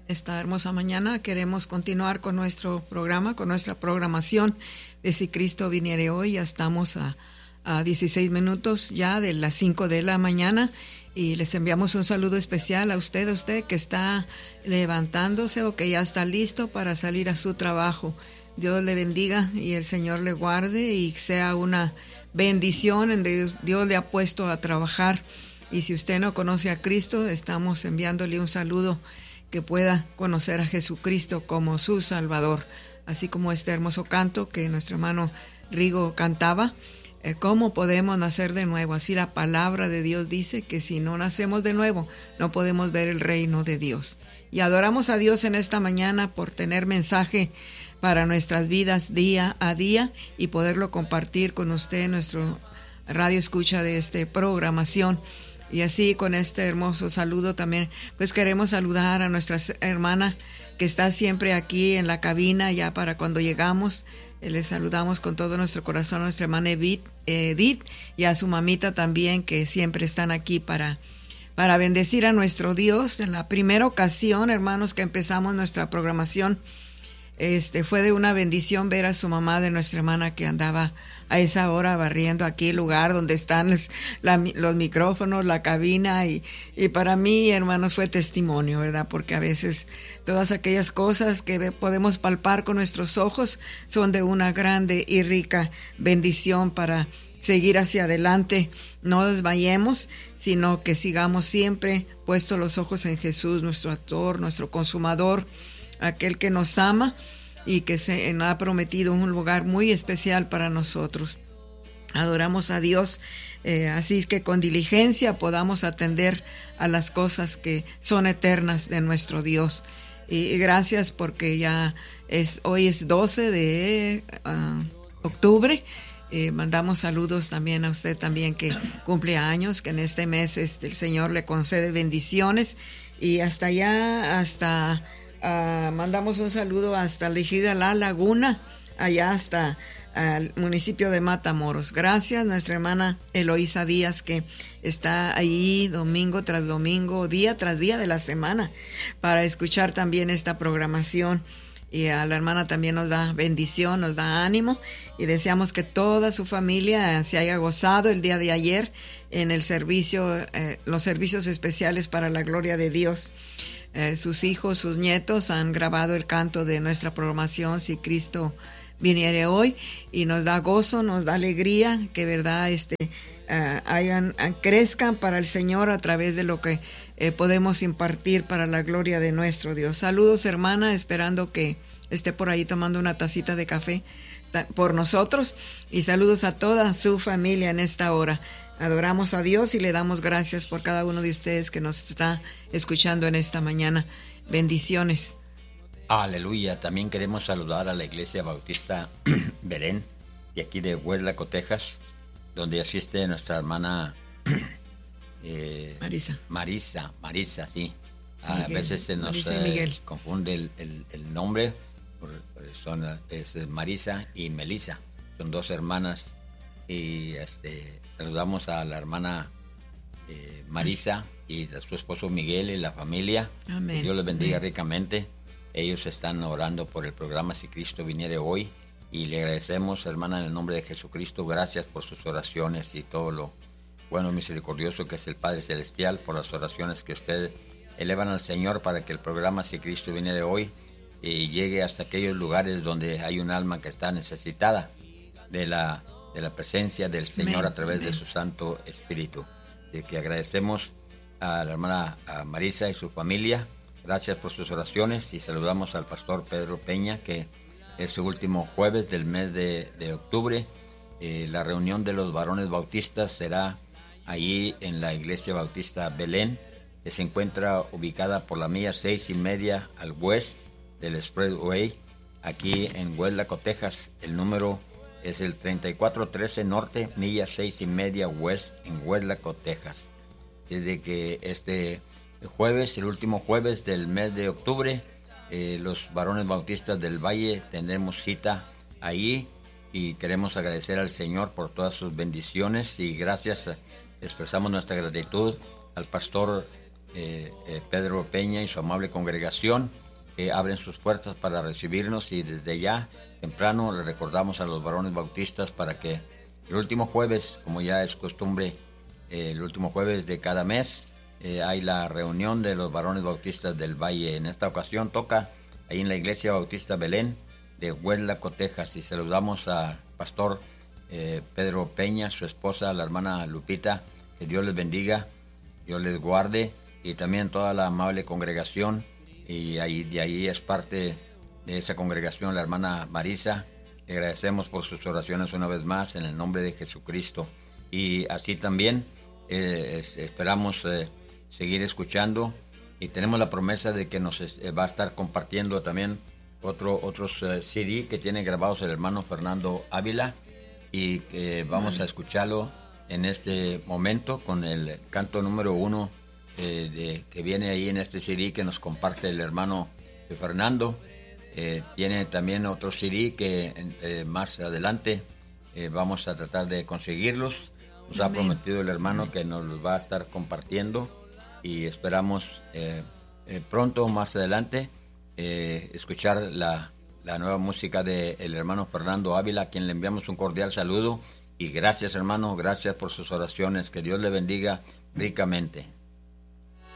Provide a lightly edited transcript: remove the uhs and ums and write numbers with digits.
Esta hermosa mañana queremos continuar con nuestro programa, con nuestra programación de Si Cristo Viniere Hoy. Ya estamos a 16 minutos ya de las 5 de la mañana y les enviamos un saludo especial a usted que está levantándose o que ya está listo para salir a su trabajo. Dios le bendiga y el Señor le guarde y sea una bendición en Dios le ha puesto a trabajar. Y si usted no conoce a Cristo, estamos enviándole un saludo que pueda conocer a Jesucristo como su Salvador, así como este hermoso canto que nuestro hermano Rigo cantaba, ¿cómo podemos nacer de nuevo? Así la palabra de Dios dice que si no nacemos de nuevo, no podemos ver el reino de Dios. Y adoramos a Dios en esta mañana por tener mensaje para nuestras vidas día a día y poderlo compartir con usted en nuestro radio escucha de esta programación. Y así con este hermoso saludo también pues queremos saludar a nuestra hermana que está siempre aquí en la cabina ya para cuando llegamos. Les saludamos con todo nuestro corazón a nuestra hermana Edith y a su mamita también que siempre están aquí para bendecir a nuestro Dios. En la primera ocasión, hermanos, que empezamos nuestra programación, fue de una bendición ver a su mamá de nuestra hermana que andaba a esa hora barriendo aquí el lugar donde están los micrófonos, la cabina y para mí, hermanos, fue testimonio, ¿verdad? Porque a veces todas aquellas cosas que podemos palpar con nuestros ojos son de una grande y rica bendición para seguir hacia adelante. No desmayemos, sino que sigamos siempre puestos los ojos en Jesús, nuestro autor, nuestro consumador, aquel que nos ama y que se nos ha prometido un lugar muy especial para nosotros. Adoramos a Dios, así que con diligencia podamos atender a las cosas que son eternas de nuestro Dios. Y gracias porque ya hoy es 12 de octubre. Mandamos saludos también a usted también que cumple años, que en este mes el Señor le concede bendiciones y hasta allá, mandamos un saludo hasta la Ejida La Laguna, allá hasta el municipio de Matamoros. Gracias, nuestra hermana Eloísa Díaz, que está ahí domingo tras domingo, día tras día de la semana, para escuchar también esta programación. Y a la hermana también nos da bendición, nos da ánimo y deseamos que toda su familia se haya gozado el día de ayer en el servicio, los servicios especiales para la gloria de Dios. Sus hijos, sus nietos han grabado el canto de nuestra programación Si Cristo Viniere Hoy y nos da gozo, nos da alegría que verdad crezcan para el Señor a través de lo que podemos impartir para la gloria de nuestro Dios. Saludos, hermana, esperando que esté por ahí tomando una tacita de café por nosotros y saludos a toda su familia en esta hora. Adoramos a Dios y le damos gracias por cada uno de ustedes que nos está escuchando en esta mañana. Bendiciones. Aleluya. También queremos saludar a la Iglesia Bautista Belén, de aquí de Hueslaco, Texas, donde asiste nuestra hermana Marisa, sí. A veces se nos confunde el nombre, es Marisa y Melissa, son dos hermanas. Y saludamos a la hermana Marisa y a su esposo Miguel y la familia. Amén. Dios les bendiga ricamente. Ellos están orando por el programa Si Cristo Viniere Hoy y le agradecemos, hermana, en el nombre de Jesucristo. Gracias por sus oraciones y todo lo bueno y misericordioso que es el Padre Celestial, por las oraciones que ustedes elevan al Señor para que el programa Si Cristo Viniere Hoy llegue hasta aquellos lugares donde hay un alma que está necesitada de la presencia del Señor a través de su Santo Espíritu. Así que agradecemos a la hermana Marisa y su familia. Gracias por sus oraciones y saludamos al pastor Pedro Peña, que es su último jueves del mes de octubre. La reunión de los varones bautistas será allí en la Iglesia Bautista Belén, que se encuentra ubicada por la milla 6.5 al west del Expressway, aquí en Hueslaco, Texas. El número es el 3413 Norte, milla 6.5 West, en Hueslaco, Texas. Desde que este jueves, el último jueves del mes de octubre, los varones bautistas del Valle tendremos cita ahí y queremos agradecer al Señor por todas sus bendiciones y gracias. Expresamos nuestra gratitud al pastor Pedro Peña y su amable congregación, que abren sus puertas para recibirnos, y desde ya temprano le recordamos a los varones bautistas para que el último jueves, como ya es costumbre, el último jueves de cada mes, hay la reunión de los varones bautistas del Valle. En esta ocasión toca ahí en la Iglesia Bautista Belén de Huetlaco, Texas, y saludamos al pastor Pedro Peña, su esposa, la hermana Lupita. Que Dios les bendiga, Dios les guarde, y también toda la amable congregación. Y de ahí es parte de esa congregación la hermana Marisa. Le agradecemos por sus oraciones una vez más en el nombre de Jesucristo. Y así también esperamos seguir escuchando, y tenemos la promesa de que nos va a estar compartiendo también otros CD que tiene grabados el hermano Fernando Ávila, y que vamos a escucharlo en este momento con el canto número 1 que viene ahí en este CD que nos comparte el hermano Fernando. Tiene también otro CD que más adelante vamos a tratar de conseguirlos. Nos ha prometido el hermano que nos los va a estar compartiendo, y esperamos pronto, más adelante, escuchar la nueva música del hermano Fernando Ávila, a quien le enviamos un cordial saludo. Y gracias, hermano, gracias por sus oraciones. Que Dios le bendiga ricamente.